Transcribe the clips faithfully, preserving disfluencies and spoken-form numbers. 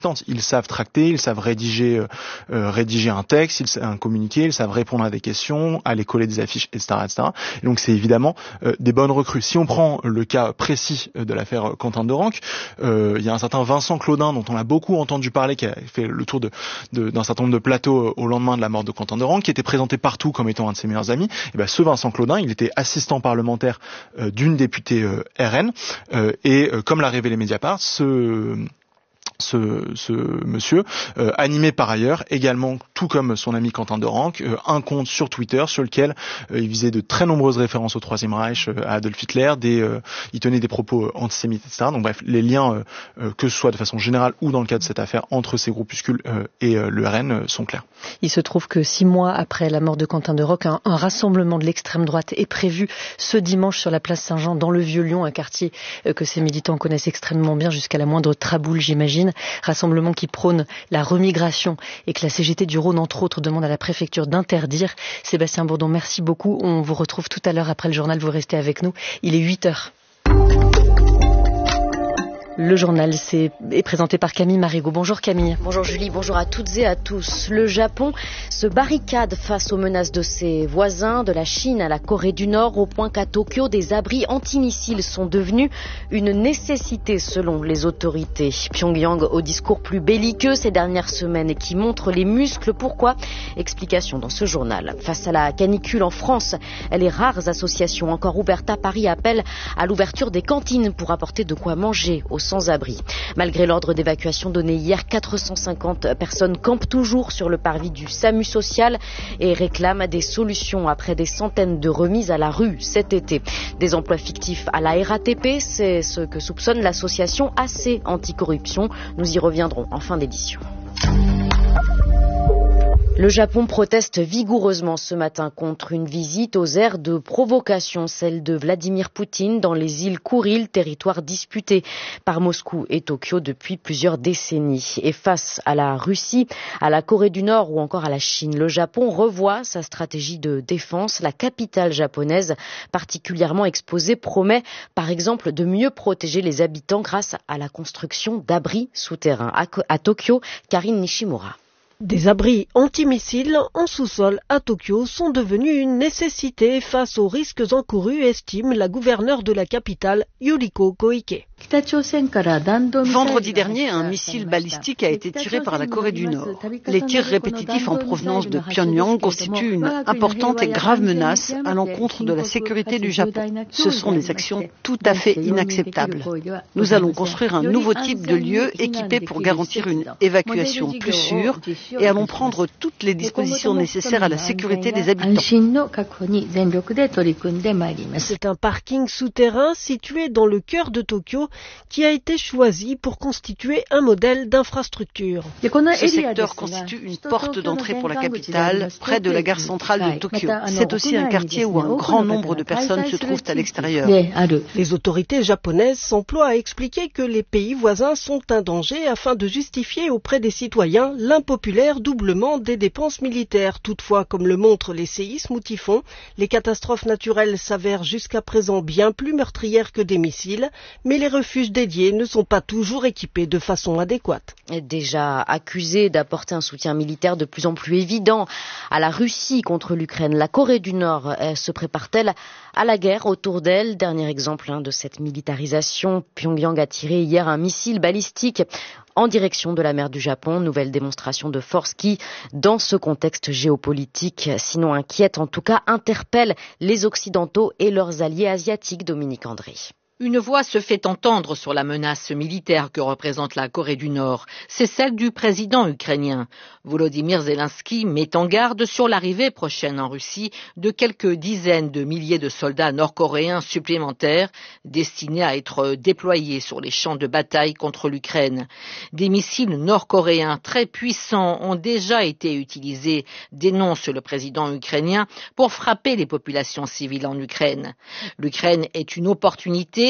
Ils savent tracter, ils savent rédiger, euh, rédiger un texte, ils savent un communiqué, ils savent répondre à des questions, aller coller des affiches, et cetera, et cetera. Et donc c'est évidemment euh, des bonnes recrues. Si on prend le cas précis de l'affaire Quentin Dorenc, euh, il y a un certain Vincent Claudin dont on a beaucoup entendu parler, qui a fait le tour de, de, d'un certain nombre de plateaux au lendemain de la mort de Quentin Dorenc, qui était présenté partout comme étant un de ses meilleurs amis. Et ben ce Vincent Claudin, il était assistant parlementaire euh, d'une députée euh, R N, euh, et euh, comme l'a révélé Mediapart, ce Ce, ce monsieur euh, animait par ailleurs également, tout comme son ami Quentin Dorenc, euh, un compte sur Twitter sur lequel euh, il faisait de très nombreuses références au Troisième Reich, euh, à Adolf Hitler, des, euh, il tenait des propos euh, antisémites, et cetera. Donc bref, les liens, euh, euh, que ce soit de façon générale ou dans le cas de cette affaire, entre ces groupuscules euh, et euh, le R N euh, sont clairs. Il se trouve que six mois après la mort de Quentin Dorenc, un, un rassemblement de l'extrême droite est prévu ce dimanche sur la place Saint-Jean, dans le Vieux-Lyon, un quartier euh, que ces militants connaissent extrêmement bien, jusqu'à la moindre traboule, j'imagine. Rassemblement qui prône la remigration et que la C G T du Rhône, entre autres, demande à la préfecture d'interdire. Sébastien Bourdon, merci beaucoup. On vous retrouve tout à l'heure après le journal. Vous restez avec nous. Il est huit heures. Le journal c'est, est présenté par Camille Marigot. Bonjour Camille. Bonjour Julie, bonjour à toutes et à tous. Le Japon se barricade face aux menaces de ses voisins, de la Chine à la Corée du Nord, au point qu'à Tokyo, des abris antimissiles sont devenus une nécessité selon les autorités. Pyongyang au discours plus belliqueux ces dernières semaines et qui montre les muscles. Pourquoi ? Explication dans ce journal. Face à la canicule en France, les rares associations encore ouvertes à Paris appellent à l'ouverture des cantines pour apporter de quoi manger aux sans-abri. Malgré l'ordre d'évacuation donné hier, quatre cent cinquante personnes campent toujours sur le parvis du SAMU social et réclament des solutions après des centaines de remises à la rue cet été. Des emplois fictifs à la R A T P, c'est ce que soupçonne l'association A C Anticorruption. Nous y reviendrons en fin d'édition. Le Japon proteste vigoureusement ce matin contre une visite aux aires de provocation, celle de Vladimir Poutine dans les îles Kouril, territoire disputé par Moscou et Tokyo depuis plusieurs décennies. Et face à la Russie, à la Corée du Nord ou encore à la Chine, le Japon revoit sa stratégie de défense. La capitale japonaise, particulièrement exposée, promet par exemple de mieux protéger les habitants grâce à la construction d'abris souterrains. À, à Tokyo, Karine Nishimura. Des abris antimissiles en sous-sol à Tokyo sont devenus une nécessité face aux risques encourus, estime la gouverneure de la capitale, Yuriko Koike. Vendredi dernier, un missile balistique a été tiré par la Corée du Nord. Les tirs répétitifs en provenance de Pyongyang constituent une importante et grave menace à l'encontre de la sécurité du Japon. Ce sont des actions tout à fait inacceptables. Nous allons construire un nouveau type de lieu équipé pour garantir une évacuation plus sûre et allons prendre toutes les dispositions nécessaires à la sécurité des habitants. C'est un parking souterrain situé dans le cœur de Tokyo qui a été choisi pour constituer un modèle d'infrastructure. Ce secteur constitue une porte d'entrée pour la capitale, près de la gare centrale de Tokyo. C'est aussi un quartier où un grand nombre de personnes se trouvent à l'extérieur. Les autorités japonaises s'emploient à expliquer que les pays voisins sont un danger afin de justifier auprès des citoyens l'impopulaire doublement des dépenses militaires. Toutefois, comme le montrent les séismes ou typhons, les catastrophes naturelles s'avèrent jusqu'à présent bien plus meurtrières que des missiles, mais les refuges dédiés ne sont pas toujours équipés de façon adéquate. Déjà accusée d'apporter un soutien militaire de plus en plus évident à la Russie contre l'Ukraine, la Corée du Nord se prépare-t-elle à la guerre autour d'elle? Dernier exemple hein, de cette militarisation, Pyongyang a tiré hier un missile balistique en direction de la mer du Japon. Nouvelle démonstration de force qui, dans ce contexte géopolitique, sinon inquiète, en tout cas interpelle les Occidentaux et leurs alliés asiatiques. Dominique André. Une voix se fait entendre sur la menace militaire que représente la Corée du Nord. C'est celle du président ukrainien. Volodymyr Zelensky met en garde sur l'arrivée prochaine en Russie de quelques dizaines de milliers de soldats nord-coréens supplémentaires destinés à être déployés sur les champs de bataille contre l'Ukraine. Des missiles nord-coréens très puissants ont déjà été utilisés, dénonce le président ukrainien, pour frapper les populations civiles en Ukraine. L'Ukraine est une opportunité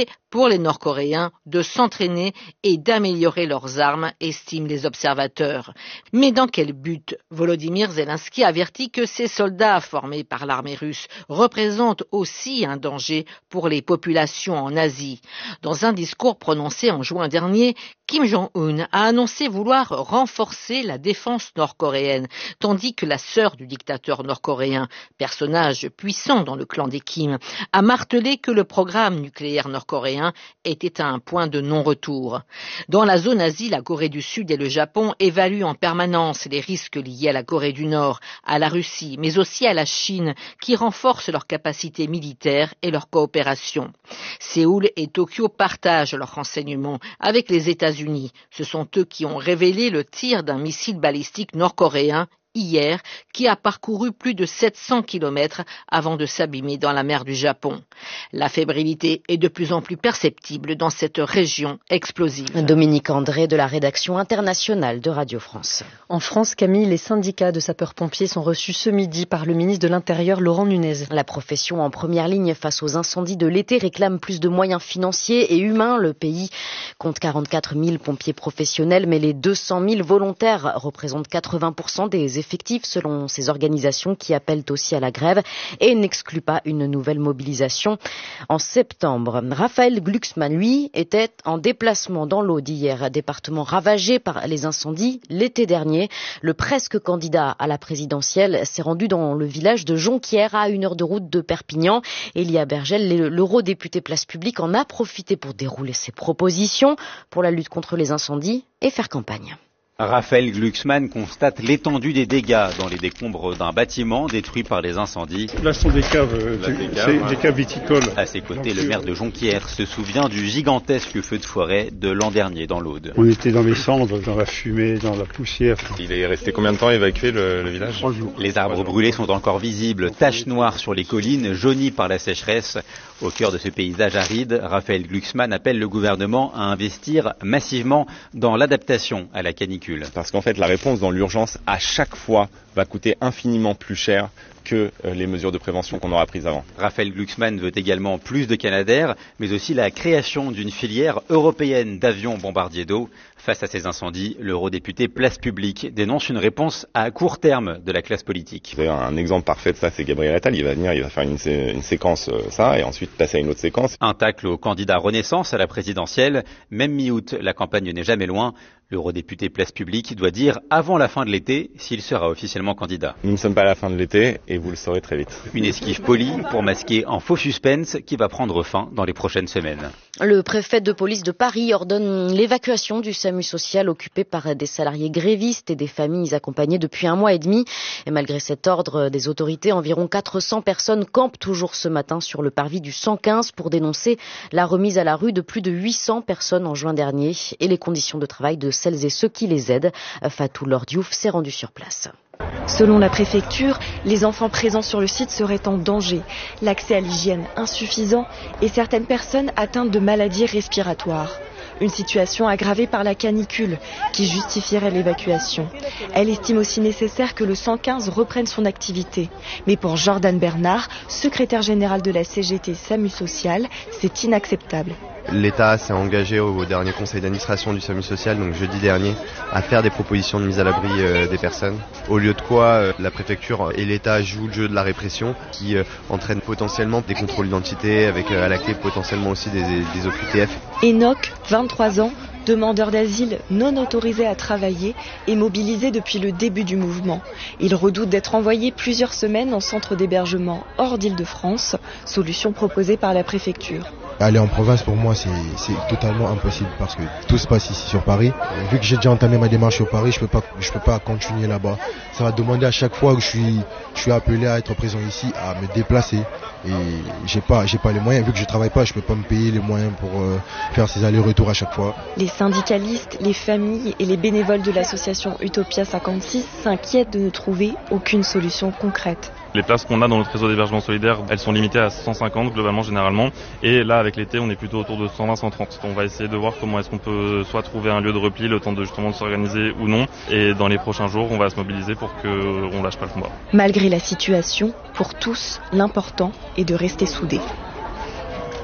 possibilité pour les Nord-Coréens de s'entraîner et d'améliorer leurs armes, estiment les observateurs. Mais dans quel but? Volodymyr Zelensky avertit que ces soldats formés par l'armée russe représentent aussi un danger pour les populations en Asie. Dans un discours prononcé en juin dernier, Kim Jong-un a annoncé vouloir renforcer la défense nord-coréenne, tandis que la sœur du dictateur nord-coréen, personnage puissant dans le clan des Kim, a martelé que le programme nucléaire nord-coréen était à un point de non-retour. Dans la zone Asie, la Corée du Sud et le Japon évaluent en permanence les risques liés à la Corée du Nord, à la Russie, mais aussi à la Chine, qui renforcent leurs capacités militaires et leur coopération. Séoul et Tokyo partagent leurs renseignements avec les États-Unis. Ce sont eux qui ont révélé le tir d'un missile balistique nord-coréen hier, qui a parcouru plus de sept cents kilomètres avant de s'abîmer dans la mer du Japon. La fébrilité est de plus en plus perceptible dans cette région explosive. Dominique André de la rédaction internationale de Radio France. En France, Camille, les syndicats de sapeurs-pompiers sont reçus ce midi par le ministre de l'Intérieur, Laurent Nunez. La profession en première ligne face aux incendies de l'été réclame plus de moyens financiers et humains. Le pays compte quarante-quatre mille pompiers professionnels, mais les deux cent mille volontaires représentent quatre-vingts pour cent des effectifs selon ces organisations qui appellent aussi à la grève et n'excluent pas une nouvelle mobilisation en septembre. Raphaël Glucksmann, lui, était en déplacement dans l'Aude hier, département ravagé par les incendies l'été dernier. Le presque candidat à la présidentielle s'est rendu dans le village de Jonquière à une heure de route de Perpignan. Elia Bergel, l'eurodéputé Place Publique, en a profité pour dérouler ses propositions pour la lutte contre les incendies et faire campagne. Raphaël Glucksmann constate l'étendue des dégâts dans les décombres d'un bâtiment détruit par les incendies. Là, ce sont des caves, euh, des, caves, c'est, hein. des caves viticoles. À ses côtés, Donc, le maire de Jonquière se souvient du gigantesque feu de forêt de l'an dernier dans l'Aude. On était dans les cendres, dans la fumée, dans la poussière. Il est resté combien de temps évacué le, le village? Trois jours. Les arbres brûlés sont encore visibles, taches noires sur les collines, jaunies par la sécheresse. Au cœur de ce paysage aride, Raphaël Glucksmann appelle le gouvernement à investir massivement dans l'adaptation à la canicule. Parce qu'en fait, la réponse dans l'urgence, à chaque fois, va coûter infiniment plus cher que les mesures de prévention qu'on aura prises avant. Raphaël Glucksmann veut également plus de Canadair, mais aussi la création d'une filière européenne d'avions bombardiers d'eau. Face à ces incendies, l'eurodéputé Place Publique dénonce une réponse à court terme de la classe politique. Un exemple parfait de ça, c'est Gabriel Attal. Il va venir, il va faire une, sé- une séquence, euh, ça, et ensuite passer à une autre séquence. Un tacle au candidat Renaissance à la présidentielle. Même mi-août, la campagne n'est jamais loin. L'eurodéputé Place Publique doit dire avant la fin de l'été s'il sera officiellement candidat. Nous ne sommes pas à la fin de l'été et vous le saurez très vite. Une esquive polie pour masquer un faux suspense qui va prendre fin dans les prochaines semaines. Le préfet de police de Paris ordonne l'évacuation du SAMU social occupé par des salariés grévistes et des familles accompagnées depuis un mois et demi. Et malgré cet ordre des autorités, environ quatre cents personnes campent toujours ce matin sur le parvis du cent quinze pour dénoncer la remise à la rue de plus de huit cents personnes en juin dernier et les conditions de travail de celles et ceux qui les aident. Fatou Lordiouf s'est rendu sur place. Selon la préfecture, les enfants présents sur le site seraient en danger, l'accès à l'hygiène insuffisant et certaines personnes atteintes de maladies respiratoires. Une situation aggravée par la canicule qui justifierait l'évacuation. Elle estime aussi nécessaire que le cent quinze reprenne son activité. Mais pour Jordan Bernard, secrétaire général de la C G T SAMU Social, c'est inacceptable. L'État s'est engagé au dernier conseil d'administration du SAMU social, donc jeudi dernier, à faire des propositions de mise à l'abri euh, des personnes. Au lieu de quoi, euh, la préfecture et l'État jouent le jeu de la répression qui euh, entraîne potentiellement des contrôles d'identité avec euh, à la clé potentiellement aussi des, des O Q T F. Enoch, vingt-trois ans, demandeur d'asile non autorisé à travailler et mobilisé depuis le début du mouvement. Il redoute d'être envoyé plusieurs semaines en centre d'hébergement hors d'Île-de-France, solution proposée par la préfecture. Aller en province pour moi c'est, c'est totalement impossible parce que tout se passe ici sur Paris. Vu que j'ai déjà entamé ma démarche sur Paris, je peux pas, je peux pas continuer là-bas. Ça va demander à chaque fois que je suis, je suis appelé à être présent ici à me déplacer et j'ai pas, j'ai pas les moyens. Vu que je travaille pas, je peux pas me payer les moyens pour euh, faire ces allers-retours à chaque fois. Les syndicalistes, les familles et les bénévoles de l'association Utopia cinquante-six s'inquiètent de ne trouver aucune solution concrète. Les places qu'on a dans notre réseau d'hébergement solidaire, elles sont limitées à cent cinquante globalement, généralement. Et là, avec l'été, on est plutôt autour de cent vingt à cent trente. On va essayer de voir comment est-ce qu'on peut soit trouver un lieu de repli, le temps de justement de s'organiser ou non. Et dans les prochains jours, on va se mobiliser pour qu'on lâche pas le combat. Malgré la situation, pour tous, l'important est de rester soudés.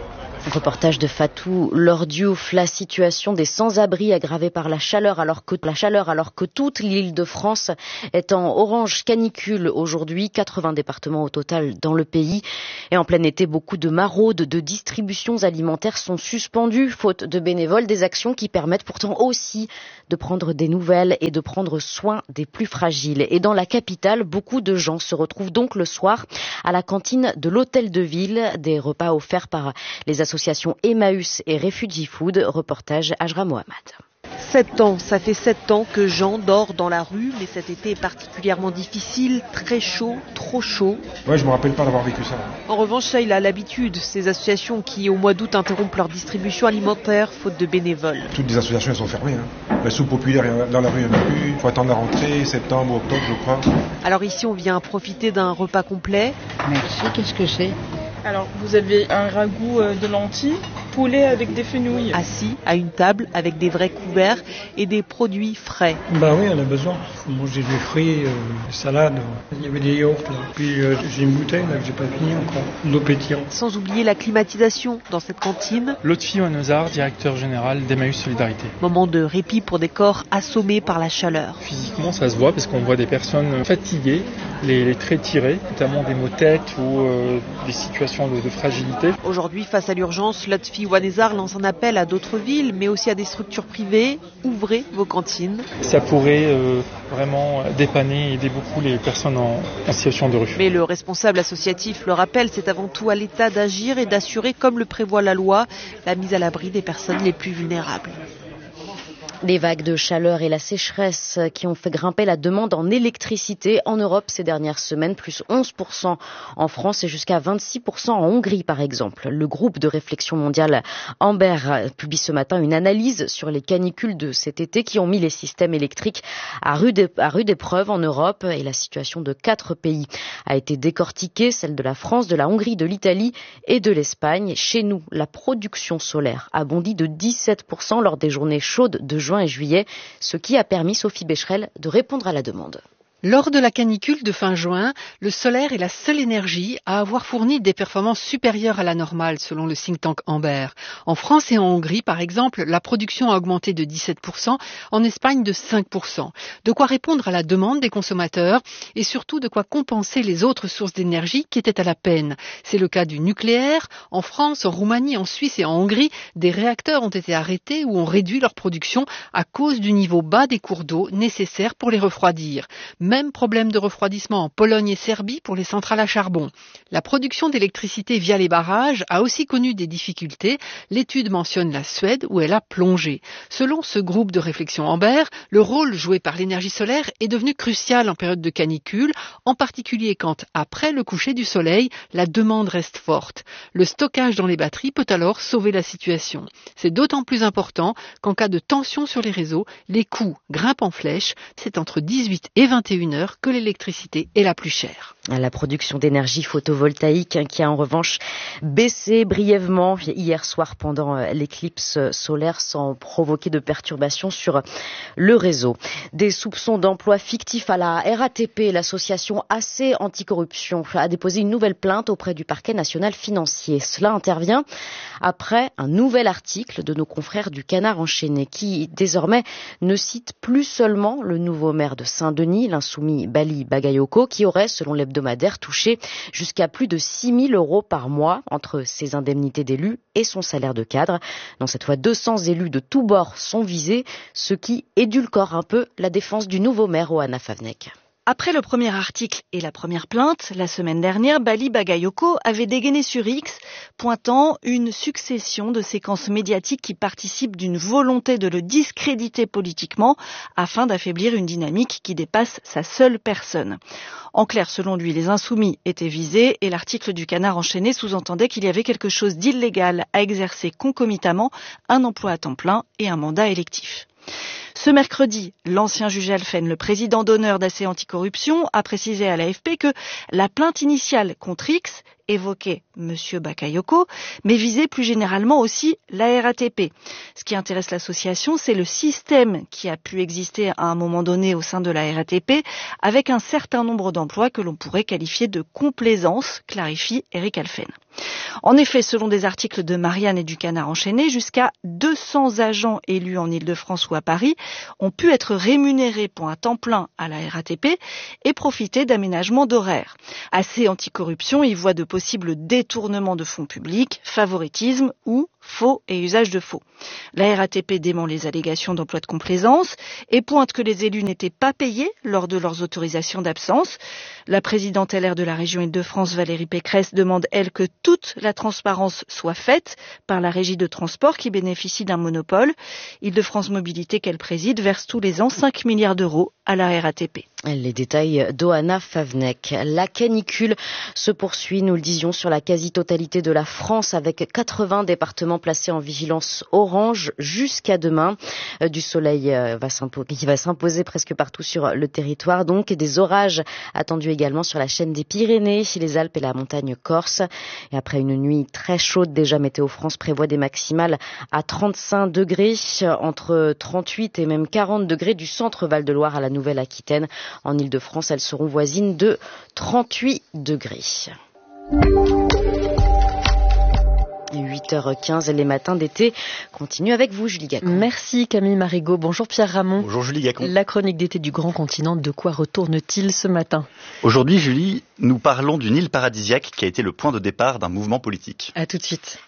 Reportage de Fatou Lordiouf. La situation des sans-abri aggravée par la chaleur alors que la chaleur alors que toute l'île de France est en orange canicule aujourd'hui. quatre-vingts départements au total dans le pays. Et en plein été, beaucoup de maraudes de distributions alimentaires sont suspendues faute de bénévoles. Des actions qui permettent pourtant aussi de prendre des nouvelles et de prendre soin des plus fragiles. Et dans la capitale, beaucoup de gens se retrouvent donc le soir à la cantine de l'hôtel de ville. Des repas offerts par les associations Emmaüs et Refugee Food. Reportage Ajra Mohamed. Sept ans, ça fait sept ans que Jean dort dans la rue, mais cet été est particulièrement difficile, très chaud, trop chaud. Ouais, je me rappelle pas d'avoir vécu ça. En revanche, ça, il a l'habitude. Ces associations qui, au mois d'août, interrompent leur distribution alimentaire faute de bénévoles. Toutes les associations, elles sont fermées. Hein. La soupe populaire, dans la rue, il n'y en a plus. Il faut attendre la rentrée, septembre, octobre, je crois. Alors ici, on vient profiter d'un repas complet. Merci, qu'est-ce que c'est ? Alors, vous avez un ragoût de lentilles, poulet avec des fenouilles. Assis à une table avec des vrais couverts et des produits frais. Bah oui, on a besoin. Il faut manger des fruits, euh, des salades. Il y avait des yaourts là. Puis euh, j'ai une bouteille là que j'ai pas fini encore. De l'eau pétillante. Sans oublier la climatisation dans cette cantine. Lotfi Wanozar, directeur général d'Emmaüs Solidarité. Moment de répit pour des corps assommés par la chaleur. Physiquement, ça se voit parce qu'on voit des personnes fatiguées, les, les traits tirés, notamment des maux de tête ou euh, des situations De, de fragilité. Aujourd'hui, face à l'urgence, Lotfi Wanezar lance un appel à d'autres villes, mais aussi à des structures privées. Ouvrez vos cantines. Ça pourrait euh, vraiment dépanner et aider beaucoup les personnes en, en situation de rue. Mais le responsable associatif le rappelle, c'est avant tout à l'État d'agir et d'assurer, comme le prévoit la loi, la mise à l'abri des personnes les plus vulnérables. Les vagues de chaleur et la sécheresse qui ont fait grimper la demande en électricité en Europe ces dernières semaines, plus onze pour cent en France et jusqu'à vingt-six pour cent en Hongrie par exemple. Le groupe de réflexion mondiale Amber publie ce matin une analyse sur les canicules de cet été qui ont mis les systèmes électriques à rude, à rude épreuve en Europe et la situation de quatre pays a été décortiquée, celle de la France, de la Hongrie, de l'Italie et de l'Espagne. Chez nous, la production solaire a bondi de dix-sept pour cent lors des journées chaudes de juin et juillet, ce qui a permis, Sophie Becherel, de répondre à la demande. Lors de la canicule de fin juin, le solaire est la seule énergie à avoir fourni des performances supérieures à la normale, selon le think tank Amber. En France et en Hongrie, par exemple, la production a augmenté de dix-sept pour cent, en Espagne de cinq pour cent. De quoi répondre à la demande des consommateurs et surtout de quoi compenser les autres sources d'énergie qui étaient à la peine. C'est le cas du nucléaire. En France, en Roumanie, en Suisse et en Hongrie, des réacteurs ont été arrêtés ou ont réduit leur production à cause du niveau bas des cours d'eau nécessaires pour les refroidir. Même problème de refroidissement en Pologne et Serbie pour les centrales à charbon. La production d'électricité via les barrages a aussi connu des difficultés. L'étude mentionne la Suède où elle a plongé. Selon ce groupe de réflexion Amber, le rôle joué par l'énergie solaire est devenu crucial en période de canicule, en particulier quand, après le coucher du soleil, la demande reste forte. Le stockage dans les batteries peut alors sauver la situation. C'est d'autant plus important qu'en cas de tension sur les réseaux, les coûts grimpent en flèche. C'est entre dix-huit et vingt et une heures que l'électricité est la plus chère. La production d'énergie photovoltaïque qui a en revanche baissé brièvement hier soir pendant l'éclipse solaire sans provoquer de perturbations sur le réseau. Des soupçons d'emploi fictif à la R A T P, l'association A C Anticorruption a déposé une nouvelle plainte auprès du parquet national financier. Cela intervient après un nouvel article de nos confrères du Canard enchaîné qui désormais ne cite plus seulement le nouveau maire de Saint-Denis, l'insoumis Bali Bagayoko, qui aurait, selon l'hebdomadaire, touché jusqu'à plus de six mille euros par mois entre ses indemnités d'élu et son salaire de cadre. Dans cette fois, deux cents élus de tous bords sont visés, ce qui édulcore un peu la défense du nouveau maire Ohana Favnek. Après le premier article et la première plainte, la semaine dernière, Bali Bagayoko avait dégainé sur X, pointant une succession de séquences médiatiques qui participent d'une volonté de le discréditer politiquement afin d'affaiblir une dynamique qui dépasse sa seule personne. En clair, selon lui, les insoumis étaient visés et l'article du Canard enchaîné sous-entendait qu'il y avait quelque chose d'illégal à exercer concomitamment un emploi à temps plein et un mandat électif. Ce mercredi, l'ancien juge Alphen, le président d'honneur d'A C Anticorruption, a précisé à l'A F P que la plainte initiale contre X évoquait M. Bakayoko, mais visait plus généralement aussi la R A T P. Ce qui intéresse l'association, c'est le système qui a pu exister à un moment donné au sein de la R A T P, avec un certain nombre d'emplois que l'on pourrait qualifier de complaisance, clarifie Eric Alphen. En effet, selon des articles de Marianne et du Canard enchaîné, jusqu'à deux cents agents élus en Île-de-France ou à Paris ont pu être rémunérés pour un temps plein à la R A T P et profiter d'aménagements d'horaires. Assez anticorruption y voit de possibles détournements de fonds publics, favoritisme ou faux et usage de faux. La R A T P dément les allégations d'emploi de complaisance et pointe que les élus n'étaient pas payés lors de leurs autorisations d'absence. La présidente L R de la région Île-de-France, Valérie Pécresse, demande, elle, que toute la transparence soit faite par la régie de transport qui bénéficie d'un monopole. Île-de-France Mobilité, qu'elle préside, verse tous les ans cinq milliards d'euros à la R A T P. Les détails d'Ohana Favnek. La canicule se poursuit, nous le disions, sur la quasi-totalité de la France avec quatre-vingts départements placés en vigilance orange jusqu'à demain. Du soleil va s'imposer, qui va s'imposer presque partout sur le territoire. Donc des orages attendus également sur la chaîne des Pyrénées, les Alpes et la montagne corse. Et après une nuit très chaude, déjà Météo France prévoit des maximales à trente-cinq degrés, entre trente-huit et même quarante degrés du centre Val-de-Loire à la Nouvelle-Aquitaine. En Île-de-France, elles seront voisines de trente-huit degrés. huit heures quinze, les matins d'été continuent avec vous, Julie Gacon. Merci Camille Marigot. Bonjour Pierre Ramon. Bonjour Julie Gacon. La chronique d'été du Grand Continent, de quoi retourne-t-il ce matin ? Aujourd'hui, Julie, nous parlons d'une île paradisiaque qui a été le point de départ d'un mouvement politique. À tout de suite.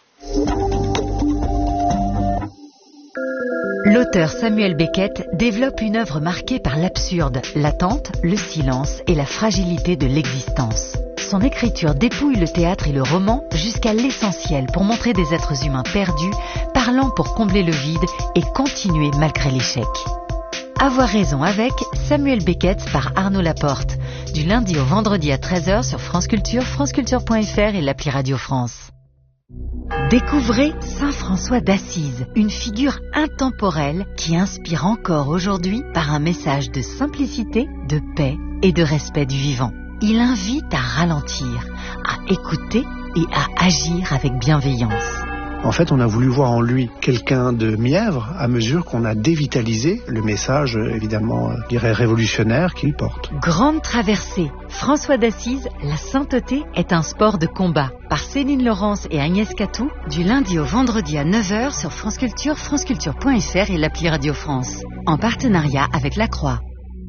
L'auteur Samuel Beckett développe une œuvre marquée par l'absurde, l'attente, le silence et la fragilité de l'existence. Son écriture dépouille le théâtre et le roman jusqu'à l'essentiel pour montrer des êtres humains perdus, parlant pour combler le vide et continuer malgré l'échec. Avoir raison avec Samuel Beckett par Arnaud Laporte, du lundi au vendredi à treize heures sur France Culture, franceculture point f r et l'appli Radio France. Découvrez Saint François d'Assise, une figure intemporelle qui inspire encore aujourd'hui par un message de simplicité, de paix et de respect du vivant. Il invite à ralentir, à écouter et à agir avec bienveillance. En fait, on a voulu voir en lui quelqu'un de mièvre à mesure qu'on a dévitalisé le message, évidemment, je dirais révolutionnaire qu'il porte. Grande traversée. François d'Assise, la sainteté est un sport de combat. Par Céline Laurence et Agnès Catou, du lundi au vendredi à neuf heures sur France Culture, franceculture point f r et l'appli Radio France. En partenariat avec La Croix.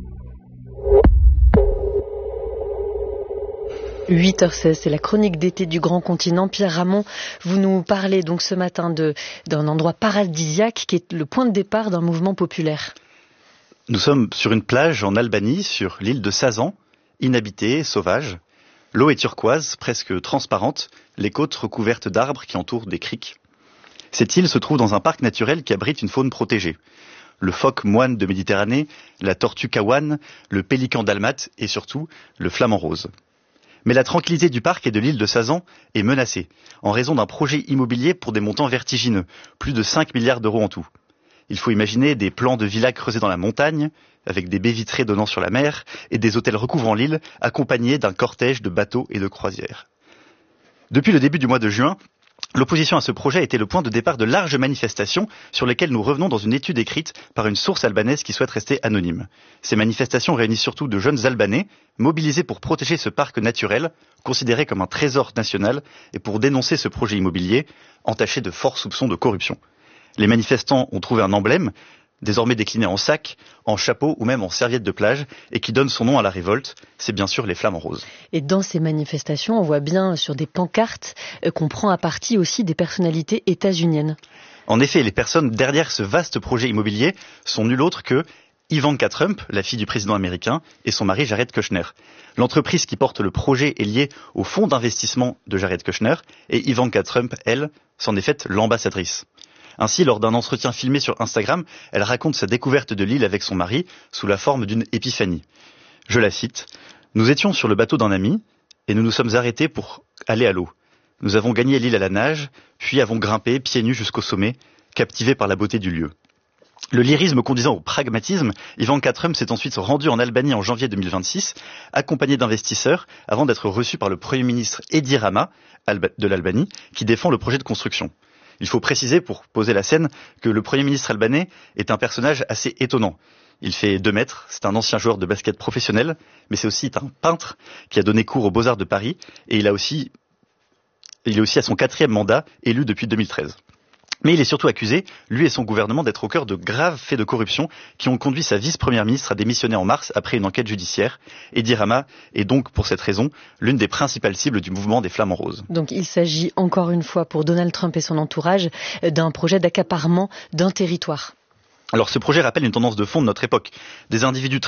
huit heures seize, c'est la chronique d'été du Grand Continent. Pierre Ramon, vous nous parlez donc ce matin de, d'un endroit paradisiaque qui est le point de départ d'un mouvement populaire. Nous sommes sur une plage en Albanie, sur l'île de Sazan, inhabitée, sauvage. L'eau est turquoise, presque transparente, les côtes recouvertes d'arbres qui entourent des criques. Cette île se trouve dans un parc naturel qui abrite une faune protégée. Le phoque moine de Méditerranée, la tortue kawan, le pélican dalmate et surtout le flamant rose. Mais la tranquillité du parc et de l'île de Sazan est menacée, en raison d'un projet immobilier pour des montants vertigineux, plus de cinq milliards d'euros en tout. Il faut imaginer des plans de villas creusés dans la montagne, avec des baies vitrées donnant sur la mer, et des hôtels recouvrant l'île, accompagnés d'un cortège de bateaux et de croisières. Depuis le début du mois de juin, l'opposition à ce projet a été le point de départ de larges manifestations sur lesquelles nous revenons dans une étude écrite par une source albanaise qui souhaite rester anonyme. Ces manifestations réunissent surtout de jeunes Albanais mobilisés pour protéger ce parc naturel, considéré comme un trésor national, et pour dénoncer ce projet immobilier, entaché de forts soupçons de corruption. Les manifestants ont trouvé un emblème, désormais décliné en sac, en chapeau ou même en serviette de plage, et qui donne son nom à la révolte, c'est bien sûr les flamants roses. Et dans ces manifestations, on voit bien sur des pancartes euh, qu'on prend à partie aussi des personnalités états-uniennes. En effet, les personnes derrière ce vaste projet immobilier sont nul autre que Ivanka Trump, la fille du président américain, et son mari Jared Kushner. L'entreprise qui porte le projet est liée au fonds d'investissement de Jared Kushner, et Ivanka Trump, elle, s'en est faite l'ambassadrice. Ainsi, lors d'un entretien filmé sur Instagram, elle raconte sa découverte de l'île avec son mari sous la forme d'une épiphanie. Je la cite, « Nous étions sur le bateau d'un ami et nous nous sommes arrêtés pour aller à l'eau. Nous avons gagné l'île à la nage, puis avons grimpé pieds nus jusqu'au sommet, captivés par la beauté du lieu. » Le lyrisme conduisant au pragmatisme, Ivanka Trump s'est ensuite rendue en Albanie en janvier deux mille vingt-six, accompagnée d'investisseurs, avant d'être reçue par le Premier ministre Edi Rama de l'Albanie, qui défend le projet de construction. Il faut préciser, pour poser la scène, que le Premier ministre albanais est un personnage assez étonnant. Il fait deux mètres, c'est un ancien joueur de basket professionnel, mais c'est aussi un peintre qui a donné cours aux Beaux-Arts de Paris, et il a aussi Il est aussi à son quatrième mandat, élu depuis deux mille treize. Mais il est surtout accusé, lui et son gouvernement, d'être au cœur de graves faits de corruption qui ont conduit sa vice-première ministre à démissionner en mars après une enquête judiciaire. Edi Rama est donc, pour cette raison, l'une des principales cibles du mouvement des Flamants Roses. Donc il s'agit encore une fois pour Donald Trump et son entourage d'un projet d'accaparement d'un territoire. Alors ce projet rappelle une tendance de fond de notre époque. Des individus très